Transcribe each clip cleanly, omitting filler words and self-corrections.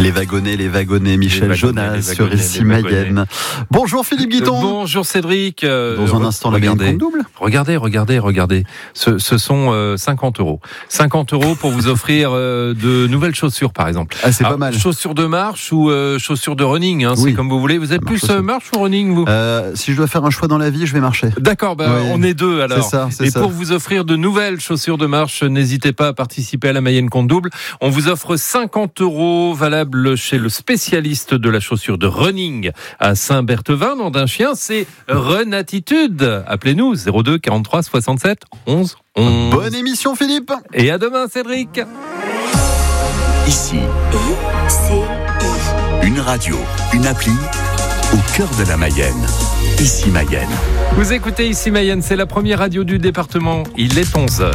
Les wagonnets, Michel Jonas sur ici Mayenne. Bonjour Philippe Guiton. Bonjour Cédric. Dans un instant, la gagne compte double. Regardez. Ce sont 50 €. 50 € pour vous offrir de nouvelles chaussures, par exemple. Ah, c'est pas mal. Chaussures de marche ou chaussures de running, oui. C'est comme vous voulez. Vous êtes plus marche ou running, vous? Si je dois faire un choix dans la vie, je vais marcher. D'accord, oui. On est deux alors. C'est ça. Pour vous offrir de nouvelles chaussures de marche, n'hésitez pas à participer à la Mayenne compte double. On vous offre 50 € valables chez le spécialiste de la chaussure de running à Saint-Berthevin, nom d'un chien, c'est Renatitude. Appelez-nous 02 43 67 11 11. Bonne émission Philippe. Et à demain Cédric. Ici, une radio, une appli au cœur de la Mayenne. Ici Mayenne. Vous écoutez Ici Mayenne, c'est la première radio du département. Il est 11h.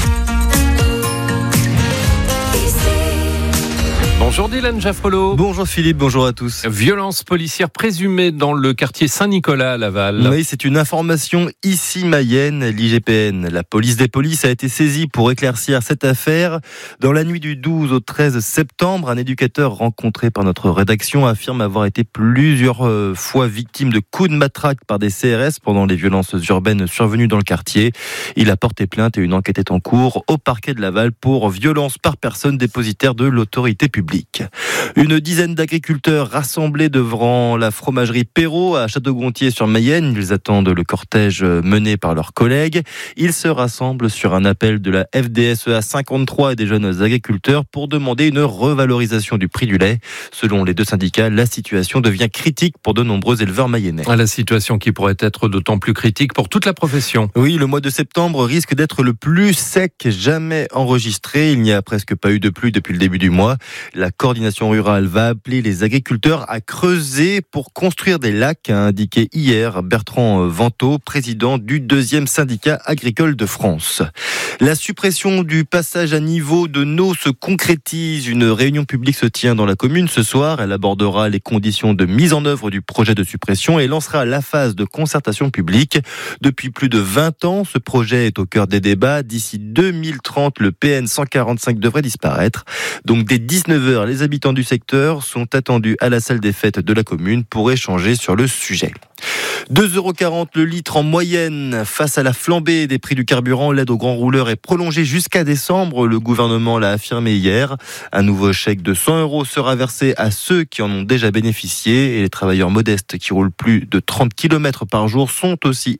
Bonjour Dylan Jaffrelot. Bonjour Philippe, bonjour à tous. Violence policière présumée dans le quartier Saint-Nicolas à Laval. Oui, c'est une information ici Mayenne, l'IGPN. La police des polices a été saisie pour éclaircir cette affaire. Dans la nuit du 12 au 13 septembre, un éducateur rencontré par notre rédaction affirme avoir été plusieurs fois victime de coups de matraque par des CRS pendant les violences urbaines survenues dans le quartier. Il a porté plainte et une enquête est en cours au parquet de Laval pour violence par personne dépositaire de l'autorité publique. Une dizaine d'agriculteurs rassemblés devant la fromagerie Perrault à Château-Gontier-sur-Mayenne. Ils attendent le cortège mené par leurs collègues. Ils se rassemblent sur un appel de la FDSEA 53 et des jeunes agriculteurs pour demander une revalorisation du prix du lait. Selon les deux syndicats, la situation devient critique pour de nombreux éleveurs mayennais. La situation qui pourrait être d'autant plus critique pour toute la profession. Oui, le mois de septembre risque d'être le plus sec jamais enregistré. Il n'y a presque pas eu de pluie depuis le début du mois. La coordination rurale va appeler les agriculteurs à creuser pour construire des lacs, a indiqué hier Bertrand Venteau, président du 2e syndicat agricole de France. La suppression du passage à niveau de Naux se concrétise. Une réunion publique se tient dans la commune ce soir. Elle abordera les conditions de mise en œuvre du projet de suppression et lancera la phase de concertation publique. Depuis plus de 20 ans, ce projet est au cœur des débats. D'ici 2030, le PN 145 devrait disparaître. Donc dès 19h, les habitants du secteur sont attendus à la salle des fêtes de la commune pour échanger sur le sujet. 2,40 € le litre en moyenne. Face à la flambée des prix du carburant, l'aide aux grands rouleurs est prolongée jusqu'à décembre. Le gouvernement l'a affirmé hier. Un nouveau chèque de 100 € sera versé à ceux qui en ont déjà bénéficié. Et les travailleurs modestes qui roulent plus de 30 km par jour sont aussi